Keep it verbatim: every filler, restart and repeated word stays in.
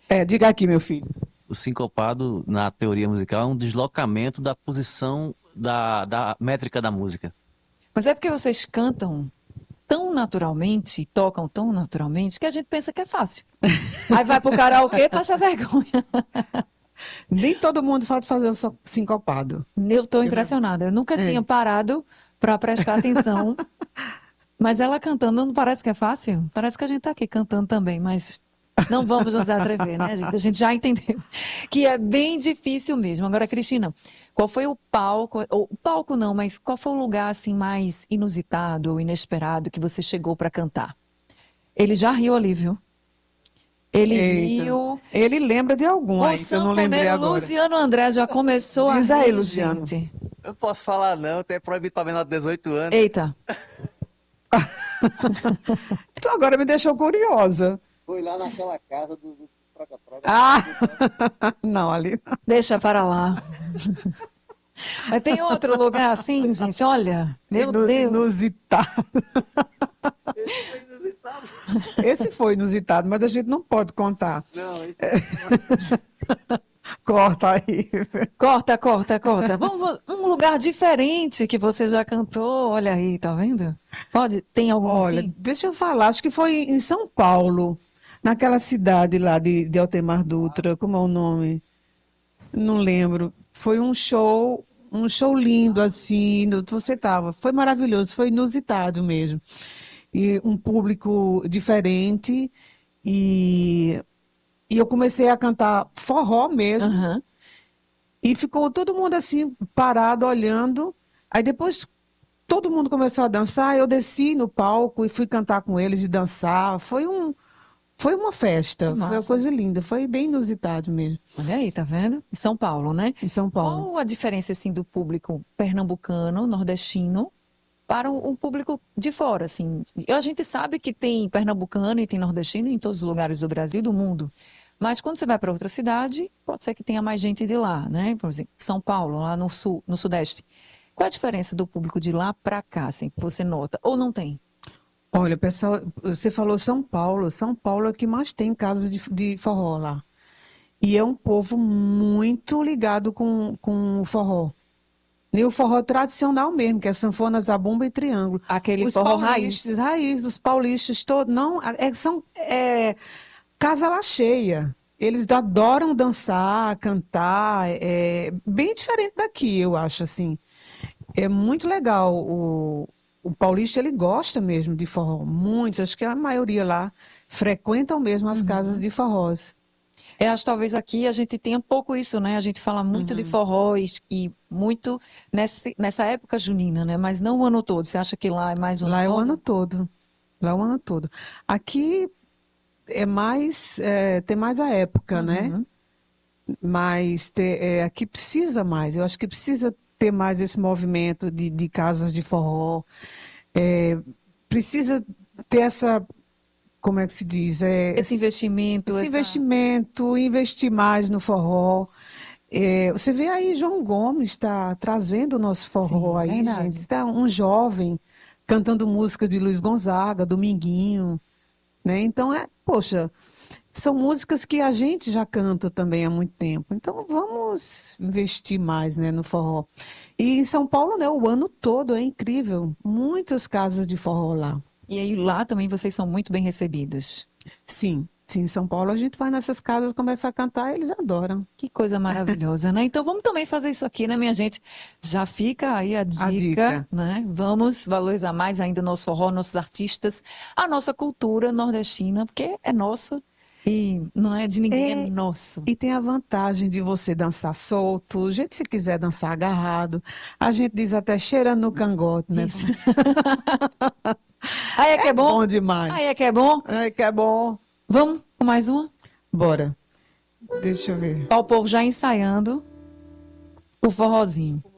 É, diga aqui, meu filho. O sincopado, na teoria musical, é um deslocamento da posição da, da métrica da música. Mas é porque vocês cantam tão naturalmente, tocam tão naturalmente, que a gente pensa que é fácil. Aí vai pro karaokê, passa vergonha. Nem todo mundo pode fazer o so- sincopado. Eu estou impressionada. Eu nunca É. tinha parado para prestar atenção. Mas ela cantando não parece que é fácil? Parece que a gente está aqui cantando também, mas não vamos nos atrever, né, gente? A gente já entendeu que é bem difícil mesmo. Agora, Cristina, qual foi o palco, ou, o palco não, mas qual foi o lugar assim mais inusitado ou inesperado que você chegou para cantar? Ele já riu ali, viu? Ele Eita. riu. Ele lembra de algum O aí, que eu não lembrei sanfoneiro agora. Luciano André já começou Diz a aí, rir, Luciano. gente. Eu posso falar não, até é proibido para menor de dezoito anos. Eita. Então agora me deixou curiosa. Foi lá naquela casa do, do troca-troca. Ah, não, ali não. Deixa para lá. Mas tem outro lugar assim, gente? Olha, meu Inu- Deus. Inusitado. Esse foi inusitado. Esse foi inusitado, mas a gente não pode contar. Não, esse... Corta aí. Corta, corta, corta. Vamos, um lugar diferente que você já cantou. Olha aí, tá vendo? Pode, tem algum Olha, assim? deixa eu falar, acho que foi em São Paulo, naquela cidade lá de, de Altemar Dutra, como é o nome? Não lembro. Foi um show, um show lindo assim, no- você estava. Foi maravilhoso, foi inusitado mesmo. E um público diferente e, e eu comecei a cantar forró mesmo. Aham. E ficou todo mundo assim, parado, olhando. Aí depois todo mundo começou a dançar, eu desci no palco e fui cantar com eles e dançar. Foi um, foi uma festa, Que foi uma massa. coisa linda, foi bem inusitado mesmo, Olha aí, tá vendo? Em São Paulo, né? em São Paulo. Qual a diferença assim do público pernambucano, nordestino, para o, o público de fora, assim? E a gente sabe que tem pernambucano e tem nordestino em todos os lugares do Brasil e do mundo. Mas quando você vai para outra cidade, pode ser que tenha mais gente de lá, né? Por exemplo, São Paulo, lá no sul, no sudeste. Qual a diferença do público de lá para cá, assim, que você nota? Ou não tem? Olha, pessoal, você falou São Paulo. São Paulo é que mais tem casas de, de forró lá. E é um povo muito ligado com, com o forró. E o forró tradicional mesmo, que é sanfona, zabumba e triângulo. Aquele Os forró paulistas, raiz. raiz, os paulistas todos, não, é, são é, casa lá cheia. Eles adoram dançar, cantar, é bem diferente daqui, eu acho, assim. É muito legal. O, o paulista, ele gosta mesmo de forró. Muitos, acho que a maioria lá frequentam mesmo as casas de forrós. Eu acho que talvez aqui a gente tenha pouco isso, né? A gente fala muito de forró e, e muito nessa, nessa época junina, né? Mas não o ano todo. Você acha que lá é mais o ano Lá é o todo? ano todo. Lá é o ano todo. Aqui é mais, é, tem mais a época, né? Uhum. Mas te- é, aqui precisa mais. Eu acho que precisa ter mais esse movimento de, de casas de forró. É, precisa ter essa, como é que se diz? É, Esse investimento, esse essa... investimento, investir mais no forró. É, você vê aí, João Gomes está trazendo o nosso forró Sim, aí, verdade. gente. Está um jovem cantando músicas de Luiz Gonzaga, Dominguinho, né? Então, é, poxa, são músicas que a gente já canta também há muito tempo. Então, vamos investir mais, né, no forró. E em São Paulo, né, o ano todo é incrível. Muitas casas de forró lá. E aí lá também vocês são muito bem recebidos. Sim, sim, em São Paulo a gente vai nessas casas, começa a cantar, eles adoram. Que coisa maravilhosa, né? Então vamos também fazer isso aqui, né, minha gente? Já fica aí a dica, dica. né? Vamos valorizar mais ainda o nosso forró, nossos artistas, a nossa cultura nordestina, porque é nossa e não é de ninguém, é, É, nosso. E tem a vantagem de você dançar solto, o jeito que você quiser dançar agarrado. A gente diz até cheirando no cangote, né? Isso. Aí é que é bom? Bom demais. Aí é que é bom? Ai, que é bom. Vamos com mais uma? Bora. Deixa eu ver. Ó, o povo já ensaiando o forrozinho.